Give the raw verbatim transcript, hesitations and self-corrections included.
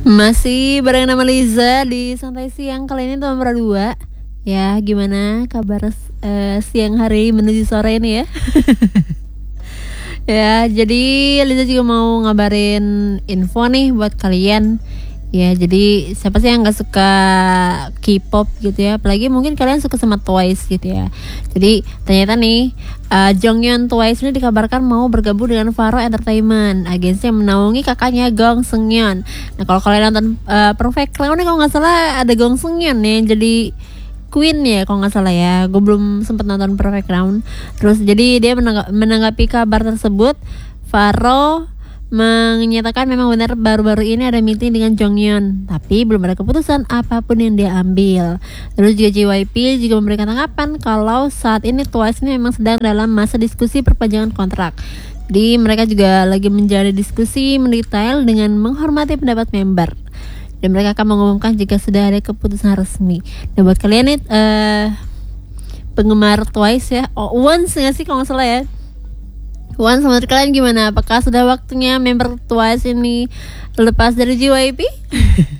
Masih bareng nama Liza di Santai Siang. Kali ini nomor dua. Ya, gimana kabar uh, siang hari menuju sore ini ya? Ya, jadi Liza juga mau ngabarin info nih buat kalian. Ya, jadi siapa sih yang gak suka K-pop gitu ya? Apalagi mungkin kalian suka sama Twice gitu ya. Jadi ternyata nih uh, Jonghyun Twice ini dikabarkan mau bergabung dengan Faro Entertainment, agensi yang menaungi kakaknya Gong Seungyeon. Nah, kalau kalian nonton uh, Perfect Clown nih, kalau nggak salah ada Gong Seungyeon nih yang jadi Queen ya, kalau nggak salah ya. Gue belum sempat nonton Perfect Clown. Terus jadi dia menanggapi, menanggapi kabar tersebut, Faro menyatakan memang benar baru-baru ini ada meeting dengan Jonghyun, tapi belum ada keputusan apapun yang dia ambil. Terus juga J Y P juga memberikan tanggapan kalau saat ini Twice ini memang sedang dalam masa diskusi perpanjangan kontrak. Jadi mereka juga lagi menjalani diskusi mendetail dengan menghormati pendapat member, dan mereka akan mengumumkan jika sudah ada keputusan resmi. Dan buat kalian nih uh, penggemar Twice ya, oh, Once nggak sih kalau nggak salah ya, Wan, sama kalian gimana? Apakah sudah waktunya member Twice ini lepas dari J Y P?